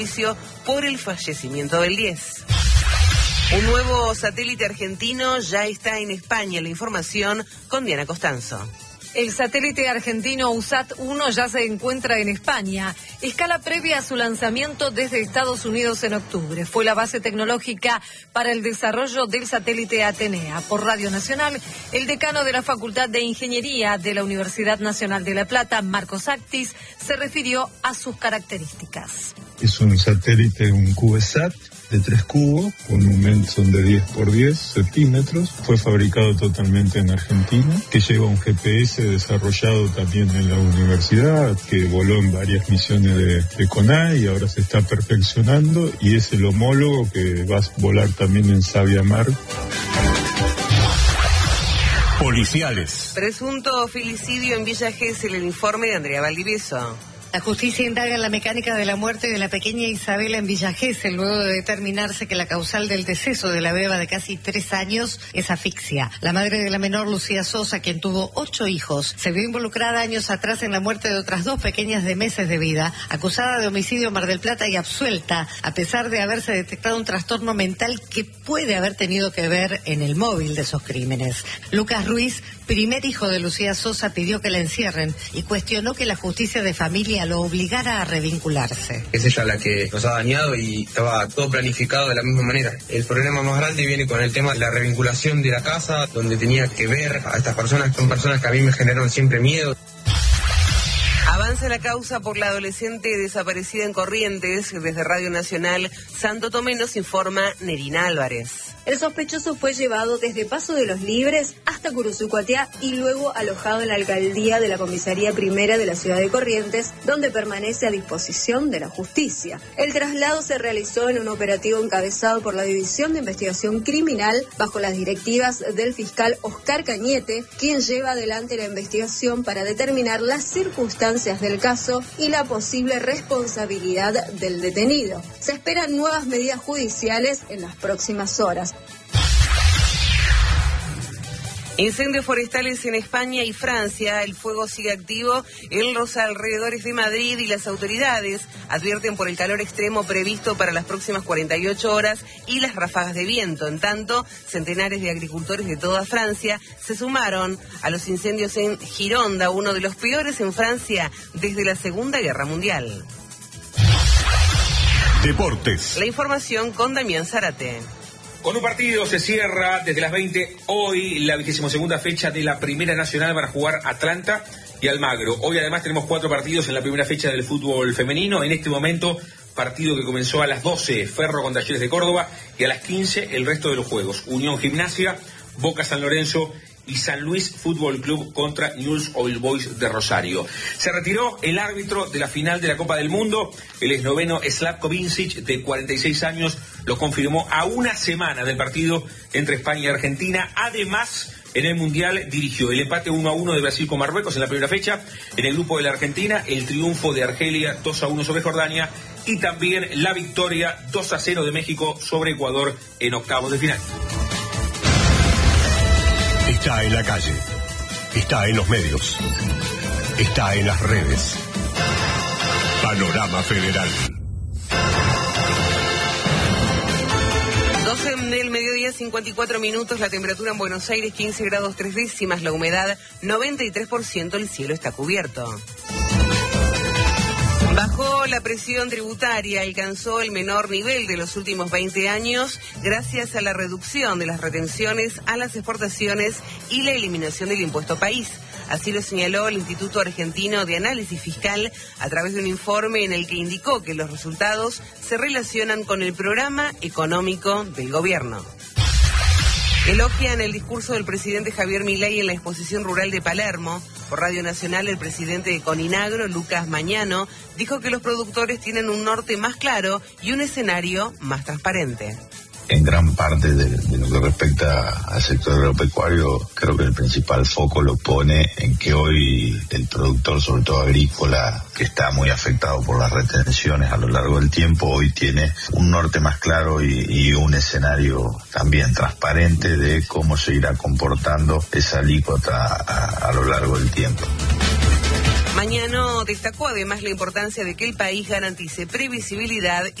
por el fallecimiento del 10. Un nuevo satélite argentino ya está en España. La información con Diana Costanzo. El satélite argentino USAT-1 ya se encuentra en España, escala previa a su lanzamiento desde Estados Unidos en octubre. Fue la base tecnológica para el desarrollo del satélite Atenea. Por Radio Nacional, el decano de la Facultad de Ingeniería de la Universidad Nacional de La Plata, Marcos Actis, se refirió a sus características. Es un satélite, un CubeSat de 3 cubos, con un son de 10 por 10 centímetros. Fue fabricado totalmente en Argentina, que lleva un GPS desarrollado también en la universidad, que voló en varias misiones de CONAI y ahora se está perfeccionando, y es el homólogo que va a volar también en Sabia Mar. Policiales. Presunto filicidio en Villa Gesell, el informe de Andrea Valdivieso. La justicia indaga en la mecánica de la muerte de la pequeña Isabela en Villa Gesell, luego de determinarse que la causal del deceso de la beba de casi 3 años es asfixia. La madre de la menor, Lucía Sosa, quien tuvo 8 hijos, se vio involucrada años atrás en la muerte de otras 2 pequeñas de meses de vida, acusada de homicidio en Mar del Plata y absuelta, a pesar de haberse detectado un trastorno mental que puede haber tenido que ver en el móvil de esos crímenes. Lucas Ruiz, primer hijo de Lucía Sosa, pidió que la encierren y cuestionó que la justicia de familia lo obligara a revincularse. Es ella la que nos ha dañado y estaba todo planificado de la misma manera. El problema más grande viene con el tema de la revinculación de la casa, donde tenía que ver a estas personas, son personas que a mí me generaron siempre miedo. Avanza la causa por la adolescente desaparecida en Corrientes. Desde Radio Nacional Santo Tomé nos informa Nerina Álvarez. El sospechoso fue llevado desde Paso de los Libres hasta Curuzucuatiá y luego alojado en la alcaldía de la Comisaría Primera de la ciudad de Corrientes, donde permanece a disposición de la justicia. El traslado se realizó en un operativo encabezado por la División de Investigación Criminal bajo las directivas del fiscal Oscar Cañete, quien lleva adelante la investigación para determinar las circunstancias del caso y la posible responsabilidad del detenido. Se esperan nuevas medidas judiciales en las próximas horas. Incendios forestales en España y Francia. El fuego sigue activo en los alrededores de Madrid y las autoridades advierten por el calor extremo previsto para las próximas 48 horas y las ráfagas de viento. En tanto, centenares de agricultores de toda Francia se sumaron a los incendios en Gironda, uno de los peores en Francia desde la Segunda Guerra Mundial. Deportes. La información con Damián Zárate. Con un partido se cierra desde las 20 hoy la 22ª fecha de la Primera Nacional. Van a jugar Atlanta y Almagro. Hoy además tenemos 4 partidos en la primera fecha del fútbol femenino. En este momento, partido que comenzó a las 12, Ferro con Talleres de Córdoba, y a las 15 el resto de los juegos. Unión Gimnasia, Boca San Lorenzo y San Luis Fútbol Club contra Newell's Old Boys de Rosario. Se retiró el árbitro de la final de la Copa del Mundo, el esloveno Slavko Vincic, de 46 años, lo confirmó a una semana del partido entre España y Argentina. Además, en el Mundial dirigió el empate 1-1 de Brasil con Marruecos en la primera fecha, en el grupo de la Argentina, el triunfo de Argelia 2-1 sobre Jordania y también la victoria 2-0 de México sobre Ecuador en octavos de final. Está en la calle, está en los medios, está en las redes. Panorama Federal. 12 del mediodía, 54 minutos, la temperatura en Buenos Aires 15 grados 3 décimas, la humedad 93%, el cielo está cubierto. Bajó la presión tributaria, alcanzó el menor nivel de los últimos 20 años gracias a la reducción de las retenciones a las exportaciones y la eliminación del impuesto país. Así lo señaló el Instituto Argentino de Análisis Fiscal a través de un informe en el que indicó que los resultados se relacionan con el programa económico del gobierno. Elogian el discurso del presidente Javier Milei en la exposición rural de Palermo. Por Radio Nacional, el presidente de Coninagro, Lucas Mañano, dijo que los productores tienen un norte más claro y un escenario más transparente. En gran parte de lo que respecta al sector agropecuario, creo que el principal foco lo pone en que hoy el productor, sobre todo agrícola, que está muy afectado por las retenciones a lo largo del tiempo, hoy tiene un norte más claro y un escenario también transparente de cómo se irá comportando esa alícuota a lo largo del tiempo. Mañana destacó además la importancia de que el país garantice previsibilidad